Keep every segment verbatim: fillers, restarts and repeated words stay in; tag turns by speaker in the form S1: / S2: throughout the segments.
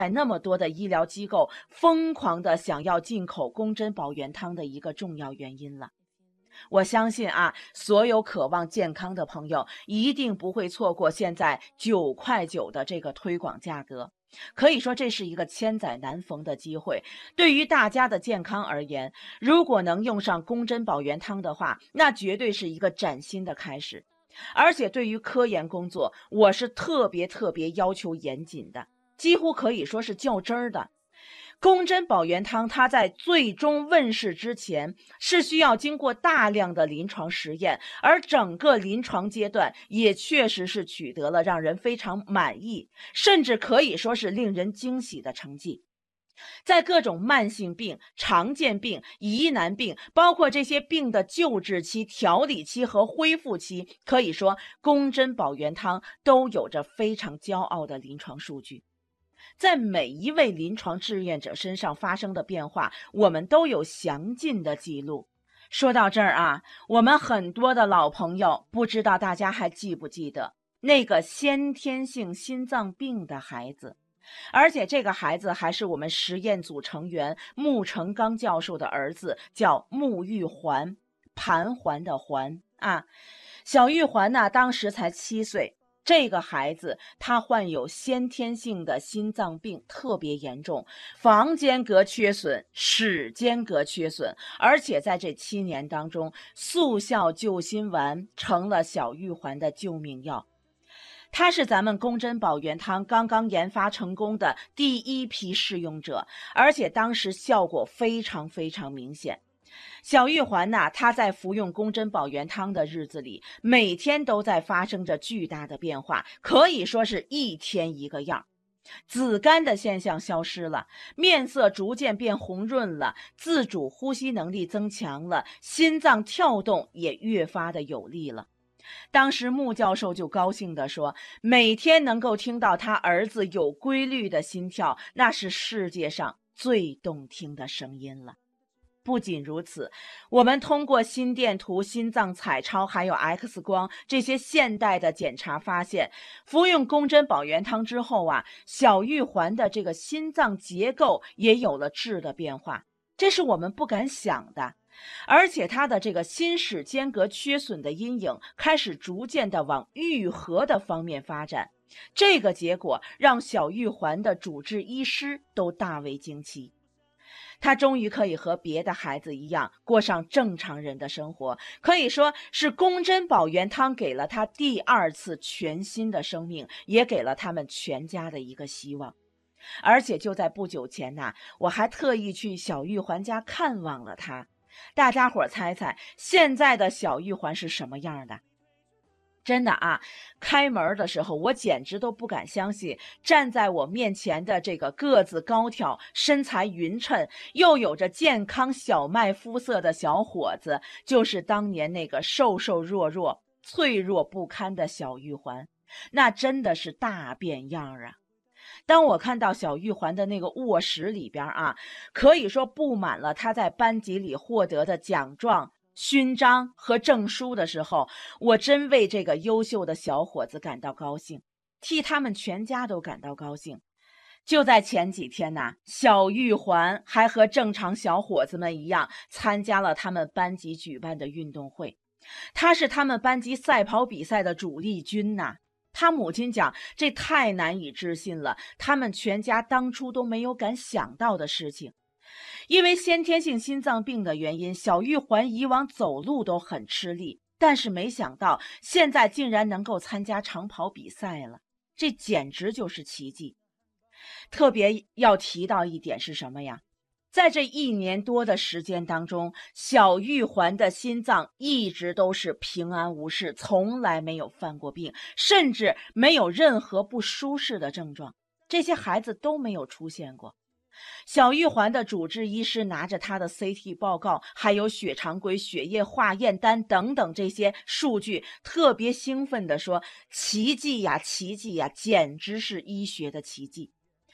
S1: 那么多的医疗机构疯狂的想要进口宫针保元汤的一个重要原因了。我相信啊，所有渴望健康的朋友一定不会错过现在九块九的这个推广价格。可以说这是一个千载难逢的机会，对于大家的健康而言，如果能用上宫针保元汤的话，那绝对是一个崭新的开始。而且对于科研工作，我是特别特别要求严谨的，几乎可以说是较真儿的。宫针保元汤它在最终问世之前是需要经过大量的临床实验，而整个临床阶段也确实是取得了让人非常满意，甚至可以说是令人惊喜的成绩。在各种慢性病、常见病、疑难病，包括这些病的救治期、调理期和恢复期，可以说宫针保元汤都有着非常骄傲的临床数据。在每一位临床志愿者身上发生的变化，我们都有详尽的记录。说到这儿啊，我们很多的老朋友，不知道大家还记不记得那个先天性心脏病的孩子，而且这个孩子还是我们实验组成员穆成刚教授的儿子，叫穆玉环，盘桓的桓啊。小玉环呢，当时才七岁。这个孩子他患有先天性的心脏病，特别严重，房间隔缺损、室间隔缺损，而且在这七年当中，速效救心丸成了小玉环的救命药。他是咱们宫针保元汤刚刚研发成功的第一批试用者，而且当时效果非常非常明显。小玉环呐、啊，她在服用宫针保元汤的日子里，每天都在发生着巨大的变化，可以说是一天一个样。紫绀的现象消失了，面色逐渐变红润了，自主呼吸能力增强了，心脏跳动也越发的有力了。当时穆教授就高兴地说，每天能够听到他儿子有规律的心跳，那是世界上最动听的声音了。不仅如此，我们通过心电图、心脏彩超还有 X 光这些现代的检查发现，服用宫针保元汤之后啊，小玉环的这个心脏结构也有了质的变化，这是我们不敢想的。而且他的这个心室间隔缺损的阴影开始逐渐的往愈合的方面发展，这个结果让小玉环的主治医师都大为惊奇。他终于可以和别的孩子一样过上正常人的生活，可以说是宫针保元汤给了他第二次全新的生命，也给了他们全家的一个希望。而且就在不久前呐、啊，我还特意去小玉环家看望了他。大家伙猜猜现在的小玉环是什么样的？真的啊，开门的时候我简直都不敢相信，站在我面前的这个个子高挑、身材匀称又有着健康小麦肤色的小伙子，就是当年那个瘦瘦弱弱、脆弱不堪的小玉环，那真的是大变样啊。当我看到小玉环的那个卧室里边啊，可以说布满了他在班级里获得的奖状、勋章和证书的时候，我真为这个优秀的小伙子感到高兴，替他们全家都感到高兴。就在前几天呢、啊，小玉环还和正常小伙子们一样参加了他们班级举办的运动会，他是他们班级赛跑比赛的主力军呐、啊。他母亲讲，这太难以置信了，他们全家当初都没有敢想到的事情。因为先天性心脏病的原因，小玉环以往走路都很吃力，但是没想到现在竟然能够参加长跑比赛了，这简直就是奇迹。特别要提到一点是什么呀？在这一年多的时间当中，小玉环的心脏一直都是平安无事，从来没有犯过病，甚至没有任何不舒适的症状，这些孩子都没有出现过。小玉环的主治医师拿着他的 C T 报告，还有血常规、血液化验单等等这些数据，特别兴奋地说：奇迹呀，奇迹呀，简直是医学的奇迹。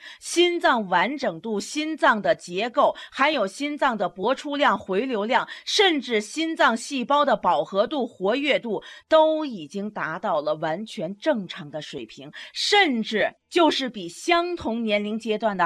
S1: 心脏完整度、心脏的结构，还有心脏的搏出量、回流量，甚至心脏细胞的饱和度、活跃度，都已经达到了完全正常的水平，甚至就是比相同年龄阶段的